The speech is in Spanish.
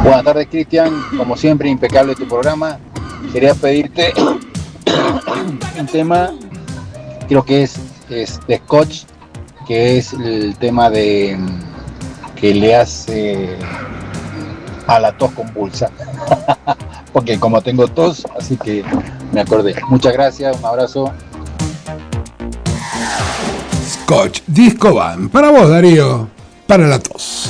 Buenas tardes, Cristian. Como siempre, impecable tu programa. Quería pedirte un tema, creo que es de Scotch, que es el tema de que le hace a la tos convulsa. Porque como tengo tos, así que me acordé. Muchas gracias, un abrazo. Scotch Disco Band. Para vos, Darío. Para la tos.